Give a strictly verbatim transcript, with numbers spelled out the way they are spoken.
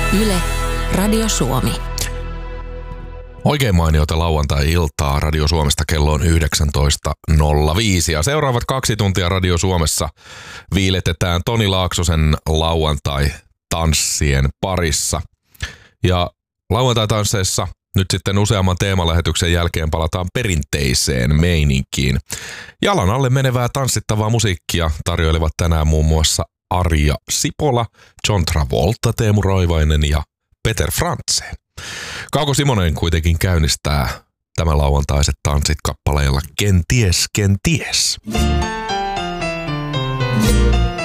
Yle, Radio Suomi. Oikein mainiota lauantai-iltaa Radio Suomesta kello on yhdeksäntoista nolla viisi ja seuraavat kaksi tuntia Radio Suomessa viiletetään Toni Laaksosen lauantai-tanssien parissa. Ja lauantai-tansseissa nyt sitten useamman teemalähetyksen jälkeen palataan perinteiseen meininkiin. Jalan alle menevää tanssittavaa musiikkia tarjoilevat tänään muun muassa Arja Sipola, John Travolta, Teemu Roivainen ja Peter Frantzen. Kauko Simonen kuitenkin käynnistää tämän lauantaiset tanssit kappaleella Kenties, kenties.